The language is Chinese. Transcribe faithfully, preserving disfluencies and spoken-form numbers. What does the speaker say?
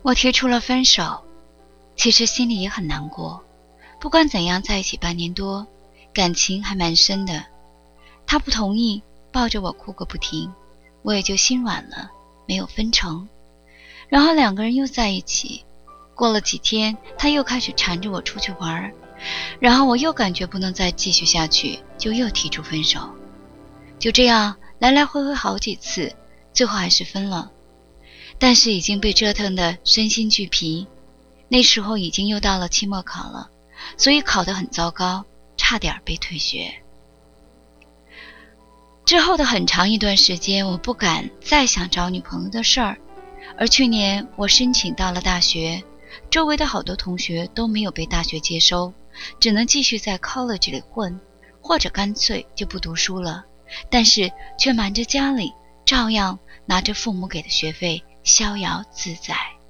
我提出了分手，其实心里也很难过。不管怎样，在一起半年多，感情还蛮深的。他不同意，抱着我哭个不停，我也就心软了，没有分成。然后两个人又在一起，过了几天，他又开始缠着我出去玩，然后我又感觉不能再继续下去，就又提出分手。就这样来来回回好几次，最后还是分了。但是已经被折腾得身心俱疲，那时候已经又到了期末考了，所以考得很糟糕，差点被退学。之后的很长一段时间，我不敢再想找女朋友的事儿。而去年我申请到了大学，周围的好多同学都没有被大学接收，只能继续在 college 里混，或者干脆就不读书了，但是却瞒着家里，照样拿着父母给的学费逍遥自在。